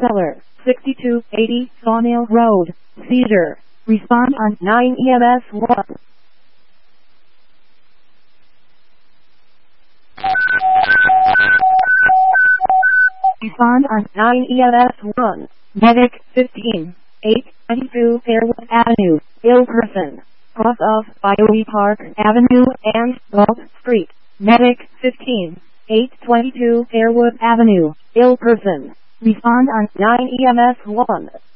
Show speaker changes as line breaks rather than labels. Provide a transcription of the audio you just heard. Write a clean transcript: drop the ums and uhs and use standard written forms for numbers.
Seller, 6280 Sawmill Road, Cedar. Respond on 9 EMS 1. Respond on 9 EMS 1. Medic 15, 892 Fairwood Avenue, ill person. Cross of Bioe Park Avenue and Galt Street. Medic 15, 822 Fairwood Avenue, ill person. Respond on 9 EMS 1.